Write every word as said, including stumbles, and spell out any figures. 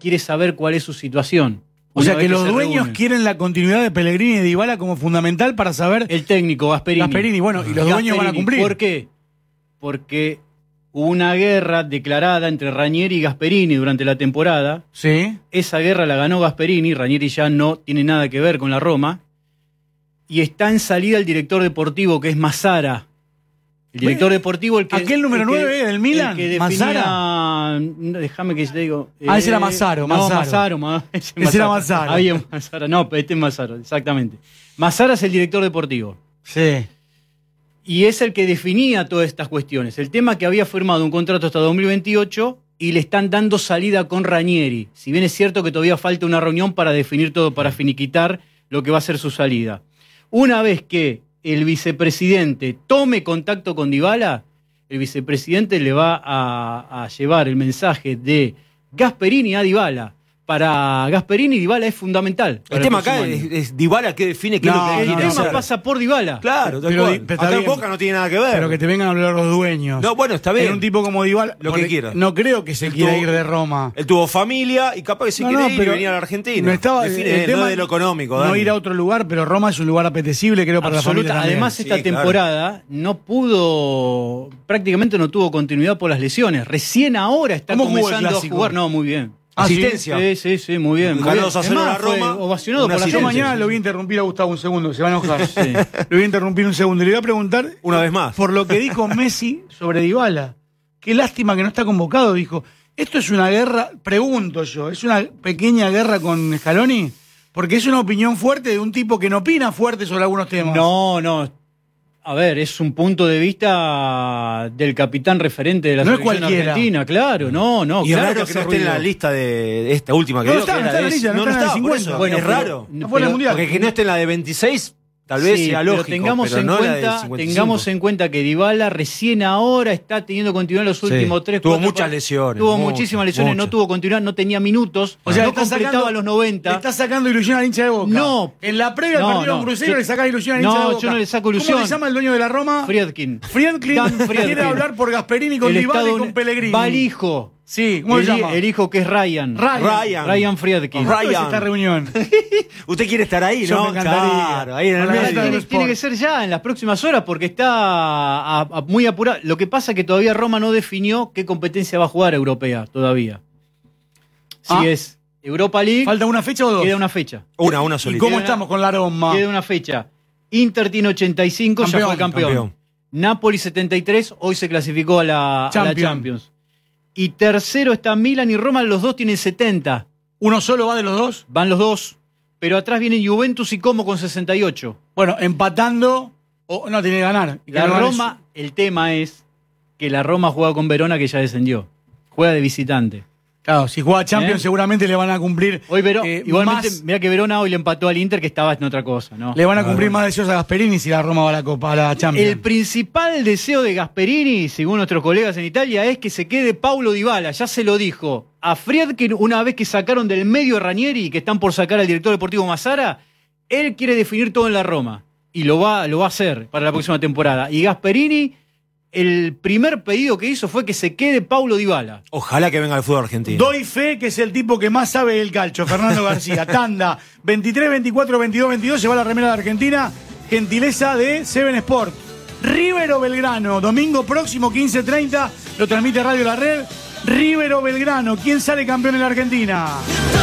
quiere saber cuál es su situación. O sea que los dueños quieren la continuidad de Pellegrini y de Dybala como fundamental para saber... El técnico, Gasperini. Gasperini, bueno, y los dueños van a cumplir. ¿Por qué? Porque hubo una guerra declarada entre Ranieri y Gasperini durante la temporada. Sí. Esa guerra la ganó Gasperini, Ranieri ya no tiene nada que ver con la Roma. Y está en salida el director deportivo, que es Massara. El director deportivo, el que... ¿Aquel número nueve del Milan? El que definía... Déjame que te digo... Ah, ese era Massaro. No, Massaro. Ma, ese, ese era Massaro. Había Massaro. No, este es Massaro, exactamente. Massara es el director deportivo. Sí. Y es el que definía todas estas cuestiones. El tema que había firmado un contrato hasta dos mil veintiocho y le están dando salida con Ranieri. Si bien es cierto que todavía falta una reunión para definir todo, para finiquitar lo que va a ser su salida. Una vez que el vicepresidente tome contacto con Dybala, el vicepresidente le va a, a llevar el mensaje de Gasperini a Dybala. Para Gasperini, Dybala es fundamental. El tema acá es, es Dybala que define qué no, es lo que el quiere tema hacer. pasa por Dybala. Claro, tal pero, cual. pero Acá en bien, Boca no tiene nada que ver. Pero que te vengan a hablar los dueños. No, bueno, está bien. En un tipo como Dybala, lo que quiera. No creo que se él quiera tuvo, ir de Roma. Él tuvo familia y capaz que se no, quiere no, ir y venir a la Argentina. No estaba define, el tema no de lo económico. No Dani. ir a otro lugar, pero Roma es un lugar apetecible, creo, para Absoluta. la familia. Además, esta sí, temporada claro. no pudo, prácticamente no tuvo continuidad por las lesiones. Recién ahora está comenzando a jugar. No, muy bien. Asistencia. Sí, sí, sí, muy bien. Ganó dos a cero a la Roma. Ovacionado por la Yo mañana lo voy a interrumpir a Gustavo un segundo, se va a enojar. Sí. Lo voy a interrumpir un segundo. Le voy a preguntar. Una vez más. Por lo que dijo Messi sobre Dybala. Qué lástima que no está convocado, dijo. Esto es una guerra, pregunto yo, ¿es una pequeña guerra con Scaloni? Porque es una opinión fuerte de un tipo que no opina fuerte sobre algunos temas. No, no. A ver, es un punto de vista del capitán referente de la no selección argentina, claro, no, no. Y claro es raro que, que no esté en la lista de esta última que no veo, está, que no está en la lista, no, no está en la cincuenta. Bueno, es raro. No fue en el mundial. Porque que no esté en la de veintiséis, tal vez sí, sea pero lógico, tengamos pero en no cuenta, la de cincuenta y cinco. Tengamos en cuenta que Dybala recién ahora está teniendo continuidad en los últimos sí. tres, tuvo cuatro, muchas cuatro, lesiones. Tuvo muchas, muchísimas lesiones, muchas. no tuvo continuidad, no tenía minutos, o sea, no completaba sacando, los noventa. Le está sacando ilusión al hincha de Boca. No. En la previa no, del partido no, con Cruzeiro yo, le sacás ilusión al no, hincha de Boca. No, yo no le saco ilusión. ¿Cómo se llama el dueño de la Roma? Friedkin. Friedkin. Quiere hablar por Gasperini con Dybala y con Pellegrini. Va el hijo. Sí, ¿cómo el, se llama? El hijo que es Ryan. Ryan. Ryan, Ryan Friedkin. Ryan. ¿Cómo es esta reunión? Usted quiere estar ahí, Yo ¿no? me encantaría. Claro, ahí en el medio. Tiene, tiene que ser ya, en las próximas horas, porque está a, a, muy apurado. Lo que pasa es que todavía Roma no definió qué competencia va a jugar europea, todavía. Si ah. es Europa League... ¿Falta una fecha o dos? Queda una fecha. Una, una solita. ¿Y cómo estamos con la Roma? Queda una fecha. Inter tiene ochenta y cinco, campeón, ya fue campeón. campeón. Napoli setenta y tres, hoy se clasificó a la Champions. A la Champions. Y tercero está Milan y Roma, los dos tienen setenta. ¿Uno solo va de los dos? Van los dos, pero atrás vienen Juventus y Como con sesenta y ocho. Bueno, empatando, o no tiene que ganar. La no Roma, el tema es que la Roma juega con Verona, que ya descendió. Juega de visitante. Claro, si juega Champions ¿Eh? seguramente le van a cumplir. Hoy Verón, eh, igualmente, más, mira que Verona hoy le empató al Inter, que estaba en otra cosa, ¿no? Le van a cumplir ah, más deseos a Gasperini si la Roma va a la Copa, a la Champions. El principal deseo de Gasperini, según nuestros colegas en Italia, es que se quede Paulo Dybala. Ya se lo dijo a Friedkin una vez que sacaron del medio a Ranieri, que están por sacar al director deportivo Massara. Él quiere definir todo en la Roma y lo va, lo va a hacer para la próxima temporada. Y Gasperini, el primer pedido que hizo fue que se quede Paulo Dybala. Ojalá que venga al fútbol argentino. Doy fe que es el tipo que más sabe del calcio, Fernando García. Tanda, veintitrés, veinticuatro, veintidós, veintidós, se va la remera de Argentina. Gentileza de Seven Sport. River o Belgrano, domingo próximo, quince treinta, lo transmite Radio La Red. River o Belgrano, ¿quién sale campeón en la Argentina?